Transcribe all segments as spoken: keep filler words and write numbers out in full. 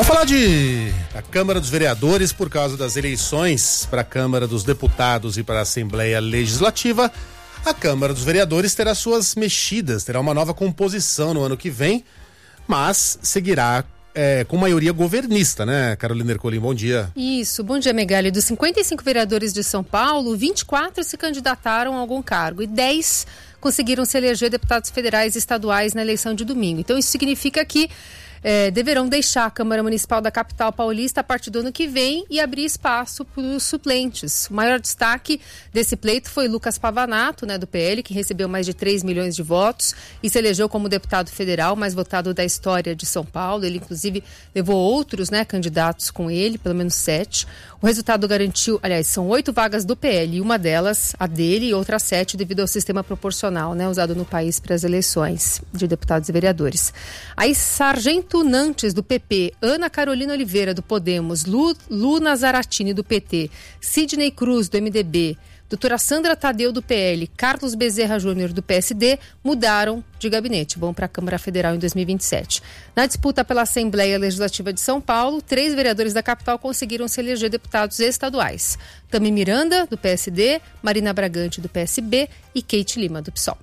Vamos falar de a Câmara dos Vereadores por causa das eleições para a Câmara dos Deputados e para a Assembleia Legislativa. A Câmara dos Vereadores terá suas mexidas, terá uma nova composição no ano que vem, mas seguirá é, com maioria governista, né, Carolina Ercolim? Bom dia. Isso, bom dia, Megali. Dos cinquenta e cinco vereadores de São Paulo, vinte e quatro se candidataram a algum cargo e dez conseguiram se eleger deputados federais e estaduais na eleição de domingo. Então isso significa que É, deverão deixar a Câmara Municipal da capital paulista a partir do ano que vem e abrir espaço para os suplentes. O maior destaque desse pleito foi Lucas Pavanato, né, do P L, que recebeu mais de três milhões de votos e se elegeu como deputado federal mais votado da história de São Paulo. Ele, inclusive, levou outros, né, candidatos com ele, pelo menos sete. O resultado garantiu, aliás, são oito vagas do P L, e uma delas, a dele, e outras sete devido ao sistema proporcional, né, usado no país para as eleições de deputados e vereadores. Aí, Sargento Nantes, do P P, Ana Carolina Oliveira, do Podemos, Lu, Lu Nazaratini, do P T, Sidney Cruz, do M D B, doutora Sandra Tadeu, do P L, Carlos Bezerra Júnior, do P S D, mudaram de gabinete, vão para a Câmara Federal em dois mil e vinte e sete. Na disputa pela Assembleia Legislativa de São Paulo, três vereadores da capital conseguiram se eleger deputados estaduais. Tami Miranda, do P S D, Marina Bragante, do P S B e Kate Lima, do P SOL.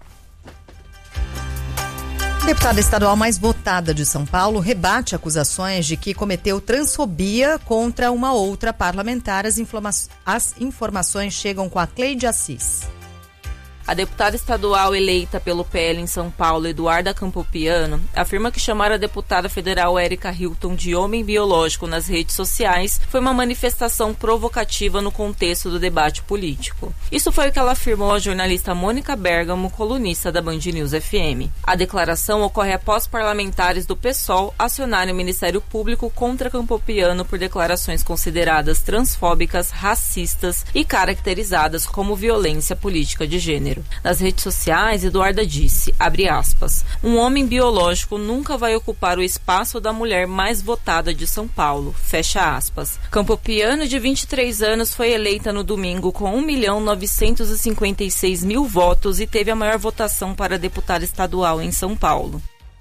A deputada estadual mais votada de São Paulo rebate acusações de que cometeu transfobia contra uma outra parlamentar. As, informa- as informações chegam com a Cleide Assis. A deputada estadual eleita pelo P L em São Paulo, Eduarda Campopiano, afirma que chamar a deputada federal Érica Hilton de homem biológico nas redes sociais foi uma manifestação provocativa no contexto do debate político. Isso foi o que ela afirmou à jornalista Mônica Bergamo, colunista da Band News F M. A declaração ocorre após parlamentares do P SOL acionarem o Ministério Público contra Campopiano por declarações consideradas transfóbicas, racistas e caracterizadas como violência política de gênero. Nas redes sociais, Eduarda disse, abre aspas, um homem biológico nunca vai ocupar o espaço da mulher mais votada de São Paulo, fecha aspas. Campopiano, de vinte e três anos, foi eleita no domingo com um milhão novecentos e cinquenta e seis mil votos e teve a maior votação para deputada estadual em São Paulo.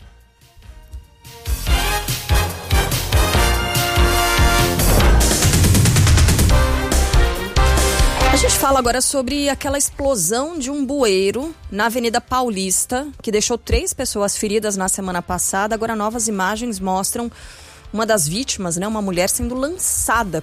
A gente fala agora sobre aquela explosão de um bueiro na Avenida Paulista, que deixou três pessoas feridas na semana passada. Agora novas imagens mostram uma das vítimas, né, uma mulher sendo lançada